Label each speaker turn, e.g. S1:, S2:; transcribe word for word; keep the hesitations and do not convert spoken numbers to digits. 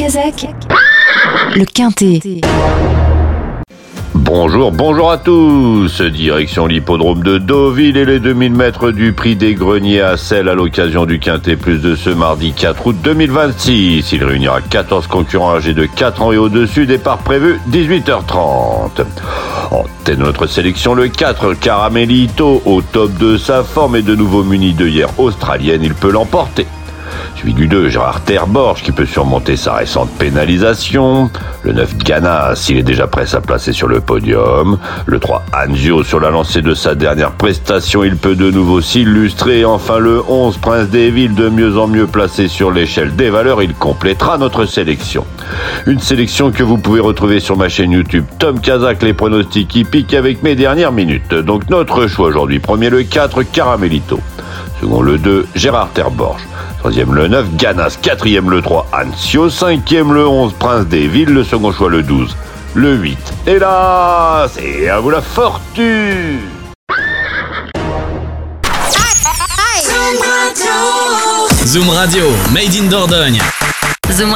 S1: Kazakh, le Quintet.
S2: Bonjour, bonjour à tous. Direction l'hippodrome de Deauville et les deux mille mètres du prix des Greniers à Celle à l'occasion du Quintet Plus de ce mardi quatre août deux mille vingt-six. Il réunira quatorze concurrents âgés de quatre ans et au-dessus. Départ prévu dix-huit heures trente. En tête de notre sélection, le quatre, Caramelito, au top de sa forme et de nouveau muni d'œillères australienne, il peut l'emporter. Suivi du deux, Gérard Terborge, qui peut surmonter sa récente pénalisation. Le neuf, Ganas, il est déjà prêt à placer sur le podium. Le trois, Anzio, sur la lancée de sa dernière prestation, il peut de nouveau s'illustrer. Et enfin le onze, Prince des Villes, de mieux en mieux placé sur l'échelle des valeurs, il complétera notre sélection. Une sélection que vous pouvez retrouver sur ma chaîne YouTube Tom Kazakh, les pronostics hippiques avec mes dernières minutes. Donc notre choix aujourd'hui, premier le quatre, Caramelito. Second le deux, Gérard Terborge. Troisième le neuf, Ganas. Quatrième le trois, Anzio. Cinquième le onze, Prince des Villes. Le second choix le douze, le huit. Hélas, et à vous la fortune.
S3: Zoom Radio, Made in Dordogne.